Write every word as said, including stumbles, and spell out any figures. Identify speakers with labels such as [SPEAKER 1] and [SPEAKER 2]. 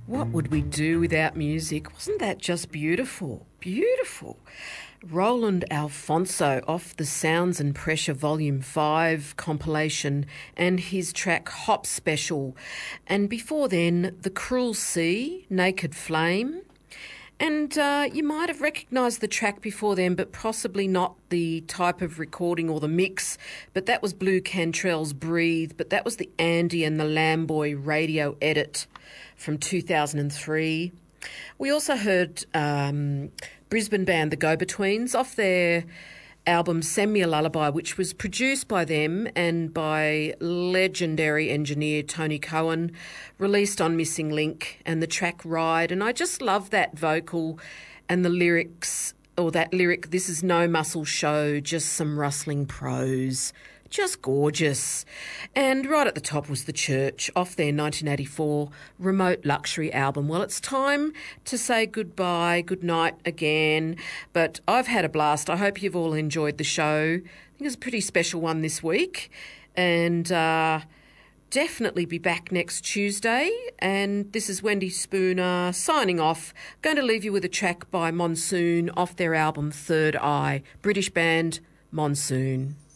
[SPEAKER 1] What would we do without music? Wasn't that just beautiful? Beautiful. Roland Alfonso off the Sounds and Pressure Volume five compilation and his track Hop Special. And before then, The Cruel Sea, Naked Flame. And uh, you might have recognised the track before then, but possibly not the type of recording or the mix. But that was Blue Cantrell's Breathe, but that was the Andy and the Lamboy radio edit from two thousand three. We also heard um, Brisbane band The Go-Betweens off their album Send Me a Lullaby, which was produced by them and by legendary engineer Tony Cohen, released on Missing Link, and the track Ride. And I just love that vocal and the lyrics, or that lyric, this is no muscle show, just some rustling prose. Just gorgeous. And right at the top was The Church off their nineteen eighty-four Remote Luxury album. Well, it's time to say goodbye, good night again. But I've had a blast. I hope you've all enjoyed the show. I think it's a pretty special one this week. And uh, definitely be back next Tuesday. And this is Wendy Spooner signing off. Going to leave you with a track by Monsoon off their album Third Eye. British band Monsoon.